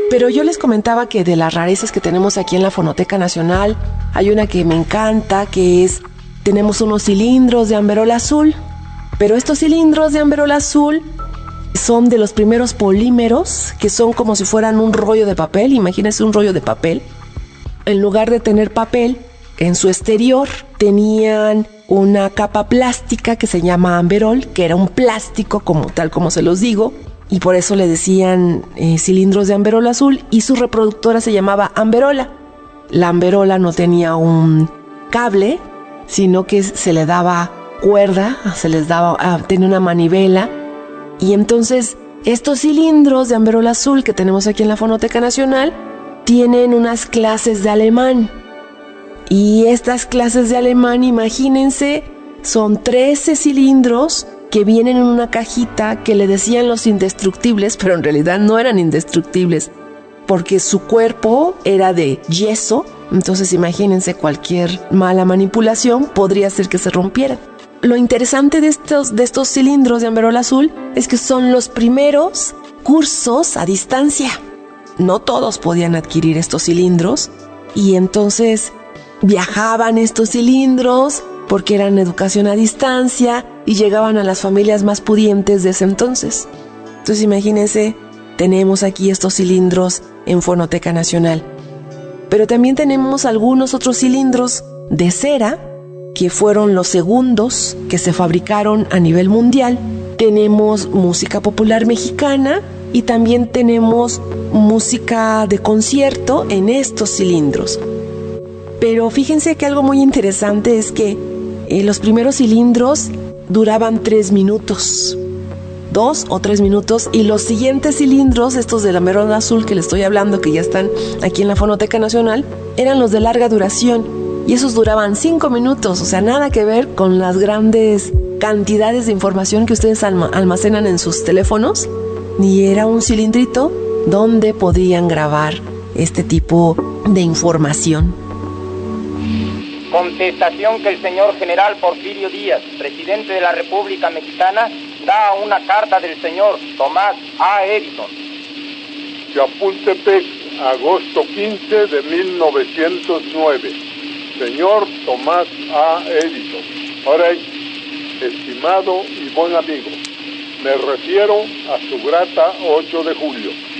Pero yo les comentaba que de las rarezas que tenemos aquí en la Fonoteca Nacional, hay una que me encanta, que es, tenemos unos cilindros de amberol azul. Pero estos cilindros de amberol azul son de los primeros polímeros, que son como si fueran un rollo de papel. Imagínense un rollo de papel. En lugar de tener papel, en su exterior tenían una capa plástica que se llama amberol, que era un plástico como tal como se los digo, y por eso le decían cilindros de amberol azul, y su reproductora se llamaba amberola. La amberola no tenía un cable, sino que se le daba cuerda, tenía una manivela, y entonces estos cilindros de amberol azul que tenemos aquí en la Fonoteca Nacional tienen unas clases de alemán. Y estas clases de alemán, imagínense, son 13 cilindros que vienen en una cajita que le decían los indestructibles, pero en realidad no eran indestructibles, porque su cuerpo era de yeso. Entonces imagínense, cualquier mala manipulación podría hacer que se rompieran. Lo interesante de estos cilindros de amberol azul es que son los primeros cursos a distancia. No todos podían adquirir estos cilindros, y entonces viajaban estos cilindros porque eran educación a distancia y llegaban a las familias más pudientes de ese entonces. Entonces imagínense, tenemos aquí estos cilindros en Fonoteca Nacional. Pero también tenemos algunos otros cilindros de cera que fueron los segundos que se fabricaron a nivel mundial. Tenemos música popular mexicana y también tenemos música de concierto en estos cilindros. Pero fíjense que algo muy interesante es que los primeros cilindros duraban 3 minutos, 2 o 3 minutos, y los siguientes cilindros, estos del amberol azul que les estoy hablando, que ya están aquí en la Fonoteca Nacional, eran los de larga duración, y esos duraban 5 minutos, o sea, nada que ver con las grandes cantidades de información que ustedes almacenan en sus teléfonos, ni era un cilindrito donde podían grabar este tipo de información. Contestación que el señor general Porfirio Díaz, presidente de la República Mexicana, da a una carta del señor Tomás A. Edison. Chapultepec, agosto 15 de 1909. Señor Tomás A. Edison. Orey, estimado y buen amigo, me refiero a su grata 8 de julio.